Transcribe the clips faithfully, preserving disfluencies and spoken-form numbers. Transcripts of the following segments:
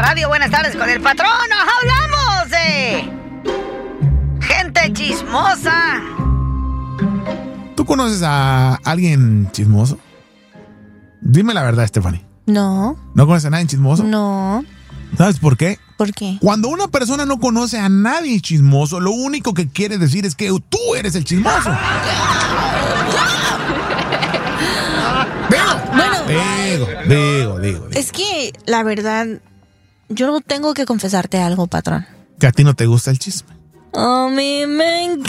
radio. Buenas tardes con el patrón. Hablamos de gente chismosa. ¿Tú conoces a alguien chismoso? Dime la verdad, Stephanie. No. ¿No conoces a nadie chismoso? No. ¿Sabes por qué? ¿Por qué? Cuando una persona no conoce a nadie chismoso, lo único que quiere decir es que tú eres el chismoso. Digo, bueno, digo, digo, digo, digo. Es que, la verdad, yo tengo que confesarte algo, patrón. Que a ti no te gusta el chisme. A mí me encanta.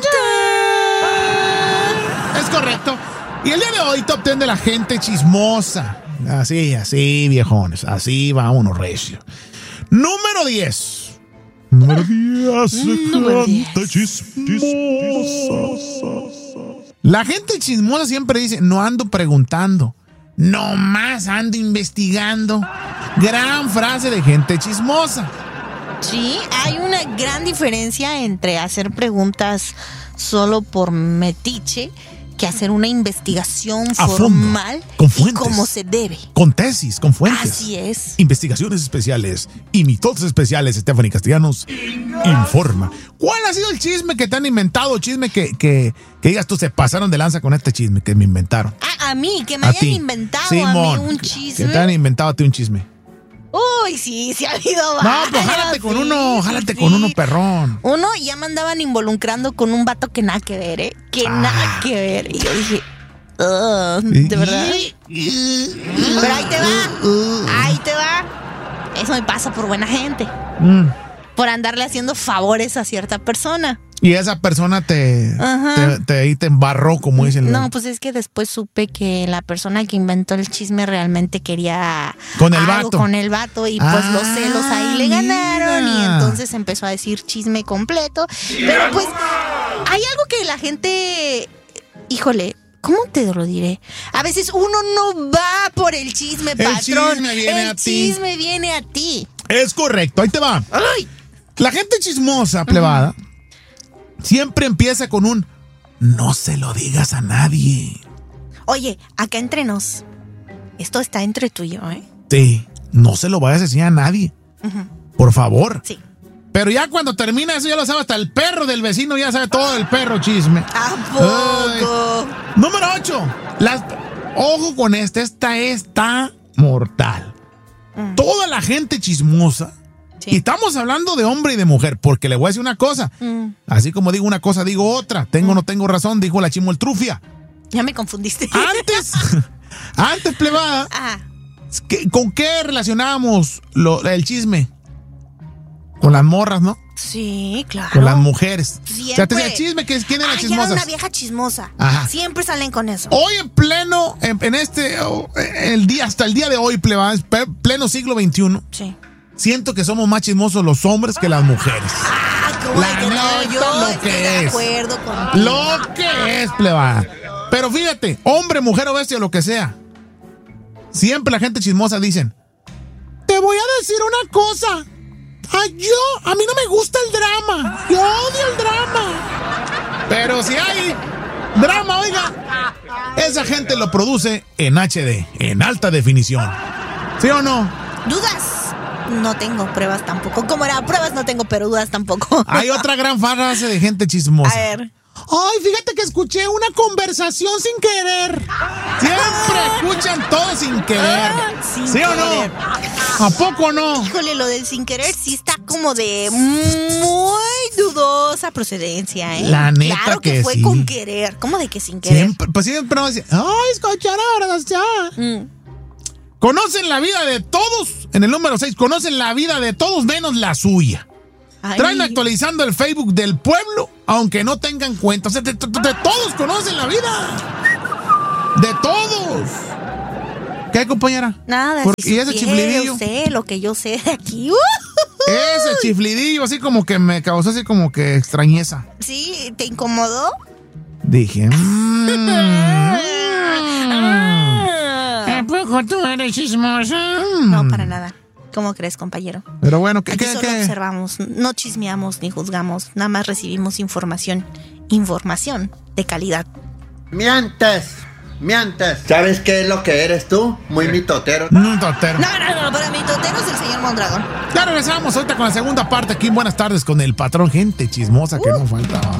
Es correcto. Y el día de hoy, top ten de la gente chismosa. Así, así, viejones. Así va uno recio. Número diez. Número diez. Número Gente chismosa. La gente chismosa siempre dice, no ando preguntando, nomás ando investigando. Gran frase de gente chismosa. Sí, hay una gran diferencia entre hacer preguntas solo por metiche que hacer una investigación A formal fondo, con y fuentes. como se debe. Con tesis, con fuentes. Así es. Investigaciones especiales y mitotes especiales. Stephanie Castellanos informa. ¿Cuál ha sido el chisme que te han inventado? Chisme que, que, que digas tú, se pasaron de lanza con este chisme que me inventaron. Ah, a mí, que me A hayan ti. inventado Simón, a mí un que- chisme. Que te han inventado a ti un chisme. Uy, sí, sí ha habido No, varios, pues jálate con sí, uno, jálate sí. con uno perrón. Uno ya me andaban involucrando con un vato que nada que ver, ¿eh? Que Ah. nada que ver. Y yo dije, "Ugh, ¿de verdad? Pero ahí te va, ahí te va. Eso me pasa por buena gente. Mm. Por andarle haciendo favores a cierta persona. Y esa persona te, Ajá. te, te, ahí te embarró, como dicen. No, pues es que después supe que la persona que inventó el chisme realmente quería Con el algo vato. con el vato y pues Ah, los celos ahí le ganaron mira. y entonces empezó a decir chisme completo. Pero pues hay algo que la gente, híjole, ¿cómo te lo diré? A veces uno no va por el chisme, patrón. chisme viene el a ti. chisme viene a ti. Es correcto, ahí te va. Ay. La gente chismosa, plebada, siempre empieza con un no se lo digas a nadie. Oye, acá entre nos. Esto está entre tú y yo, ¿eh? Sí, no se lo vayas a decir a nadie. Ujú. Por favor. Sí. Pero ya cuando termina eso, ya lo sabe hasta el perro del vecino, ya sabe todo el perro chisme. ¿A poco? Ay. Número ocho. Las, ojo con esta, esta está mortal. Mm. Toda la gente chismosa. Sí. Y estamos hablando de hombre y de mujer, porque le voy a decir una cosa. Mm. Así como digo una cosa, digo otra. Tengo o no tengo razón, dijo la Chimo el Trufia. Ya me confundiste. Antes, antes, plebada, Ah, ¿qué- ¿con qué relacionábamos lo- el chisme? Con las morras, ¿no? sí, claro. Con las mujeres. Siempre. O sea, te decía chisme, que ¿quién era Ay, chismosa? era una vieja chismosa. Ajá. Siempre salen con eso. Hoy en pleno, en, en este, oh, el día, hasta el día de hoy, plebada, es pe- pleno siglo veintiuno, Sí. siento que somos más chismosos los hombres que las mujeres. Ah, ¿cómo La de que no? neta, Yo lo estoy que de es. acuerdo contigo. Lo que es, plebada. Pero fíjate, hombre, mujer o bestia, lo que sea. Siempre la gente chismosa dicen, te voy a decir una cosa. Ay, yo, a mí no me gusta el drama. Yo odio el drama. Pero si hay drama, oiga, esa gente lo produce en H D, en alta definición. ¿Sí o no? ¿Dudas? No tengo pruebas tampoco. ¿Cómo era? Pruebas no tengo, pero dudas tampoco. Hay otra gran frase de gente chismosa. A ver. Ay, fíjate que escuché una conversación sin querer. Siempre escuchan todo sin querer. Sin ¿Sí o no? querer. ¿A poco no? Híjole, lo del sin querer sí está como de muy dudosa procedencia, ¿eh? La neta claro que, que fue sí. con querer. ¿Cómo de que sin querer? Siempre, pues siempre nos dicen, ay, escuchar ahora, ya. Mm. Conocen la vida de todos. En el número seis, conocen la vida de todos menos la suya. Ay. Traen actualizando el Facebook del pueblo, aunque no tengan cuenta. O sea, de, de- de todos conocen la vida. De todos. ¿Qué, compañera? Nada, Porque- si ¿y ese supiera chiflidillo? usted lo que yo sé de aquí. Uh, Ese chiflidillo así como que me causó así como que extrañeza. ¿Sí? ¿Te incomodó? Dije, mm, Ah. ¿a poco tú eres chismosa? No, para nada. ¿Cómo crees, compañero? Pero bueno, ¿qué, Aquí qué, solo qué? observamos, no chismeamos ni juzgamos, nada más recibimos información. Información de calidad. Mientes. mientes. ¿Sabes qué es lo que eres tú? Muy mitotero. Un totero. No, no, no, para mí totero es el señor Mondragón. Ya regresamos ahorita con la segunda parte aquí en Buenas Tardes con el patrón. Gente chismosa que no falta.